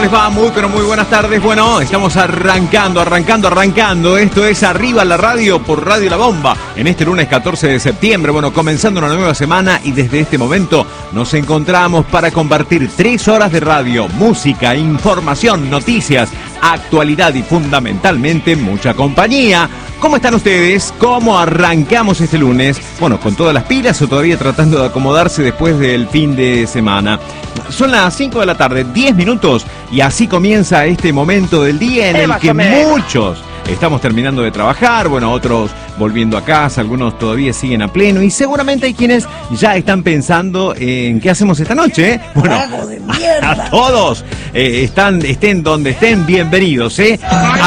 les va? Muy, pero muy buenas tardes. Bueno, estamos arrancando. Esto es Arriba la Radio por Radio La Bomba. En este lunes 14 de septiembre, bueno, comenzando una nueva semana y desde este momento nos encontramos para compartir 3 horas de radio, música, información, noticias, actualidad y fundamentalmente mucha compañía. ¿Cómo están ustedes? ¿Cómo arrancamos este lunes? Bueno, con todas las pilas o todavía tratando de acomodarse después del fin de semana. Son las 5 de la tarde, 10 minutos, y así comienza este momento del día en el que muchos estamos terminando de trabajar, bueno, otros volviendo a casa, algunos todavía siguen a pleno y seguramente hay quienes ya están pensando en qué hacemos esta noche, ¿eh? Bueno, a todos estén donde estén, bienvenidos, ¿eh?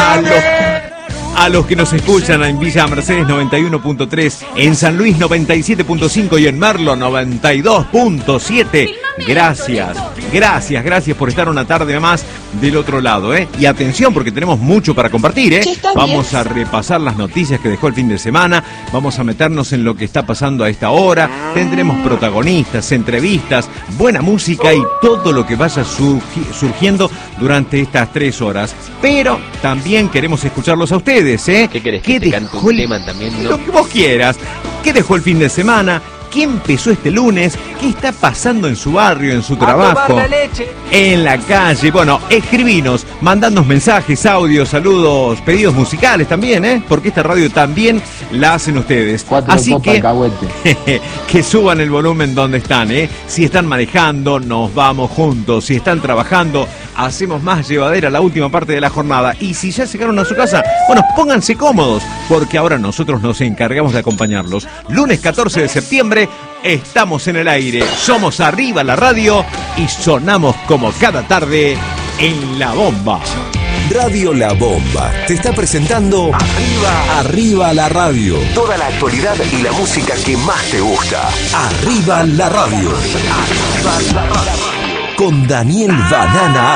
A los que nos escuchan en Villa Mercedes 91.3, en San Luis 97.5 y en Merlo 92.7. Gracias por estar una tarde más del otro lado, ¿eh? Y atención porque tenemos mucho para compartir, ¿eh? Vamos a repasar las noticias que dejó el fin de semana, vamos a meternos en lo que está pasando a esta hora, tendremos protagonistas, entrevistas, buena música y todo lo que vaya surgiendo durante estas 3 horas. Pero también queremos escucharlos a ustedes, ¿eh? ¿Qué querés? ¿Que te cante un tema también, no? Lo que vos quieras. ¿Qué dejó el fin de semana? ¿Qué empezó este lunes? ¿Qué está pasando en su barrio, en su trabajo? En la calle. Bueno, escribinos, mandadnos mensajes, audios, saludos, pedidos musicales también, ¿eh? Porque esta radio también la hacen ustedes. Así que suban el volumen donde están, ¿eh? Si están manejando, nos vamos juntos. Si están trabajando, hacemos más llevadera la última parte de la jornada. Y si ya llegaron a su casa, bueno, pónganse cómodos, porque ahora nosotros nos encargamos de acompañarlos. Lunes 14 de septiembre, estamos en el aire. Somos Arriba la Radio y sonamos como cada tarde en La Bomba. Radio La Bomba te está presentando Arriba la Radio. Toda la actualidad y la música que más te gusta. Arriba la Radio. Con Daniel Banana